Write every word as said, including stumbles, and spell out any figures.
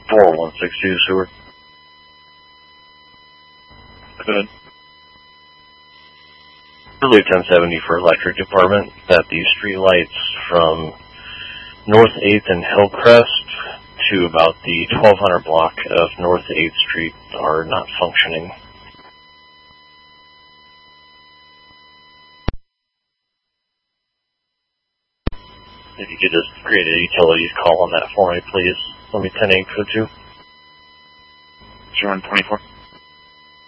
four one six two sewer. Good. Early ten seventy for electric department, that the street lights from North eighth and Hillcrest to about the twelve hundred block of North eighth Street are not functioning. If you could just create a utilities call on that for me, please. Let me ten eight two two. zero one twenty-four.